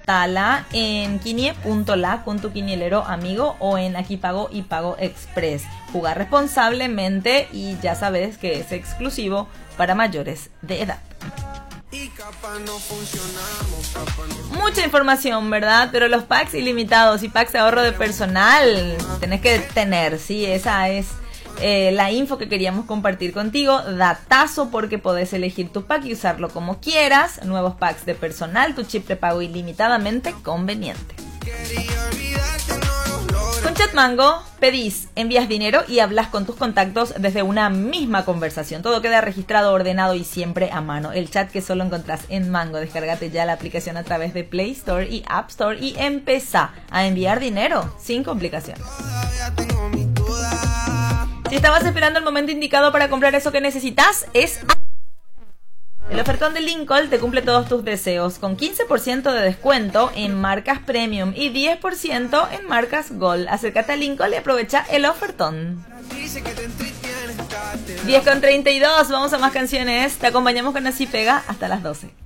Contratala en quinie.la con tu quinielero amigo o en Aquí Pago y Pago Express. Jugar responsablemente y ya sabes que es exclusivo para mayores de edad. Mucha información, ¿verdad? Pero los packs ilimitados y packs de ahorro de personal tenés que tener, ¿sí? Esa es la info que queríamos compartir contigo. Datazo, porque podés elegir tu pack y usarlo como quieras. Nuevos packs de personal, tu chip prepago ilimitadamente conveniente. Con Chatmango pedís, envías dinero y hablas con tus contactos desde una misma conversación. Todo queda registrado, ordenado y siempre a mano. El chat que solo encontrás en Mango. Descárgate ya la aplicación a través de Play Store y App Store y empezá a enviar dinero sin complicaciones. Si estabas esperando el momento indicado para comprar eso que necesitas, es el ofertón de Lincoln. Te cumple todos tus deseos con 15% de descuento en marcas premium y 10% en marcas Gold. Acércate a Lincoln y aprovecha el ofertón. 10:32, vamos a más canciones. Te acompañamos con Así Pega hasta las 12.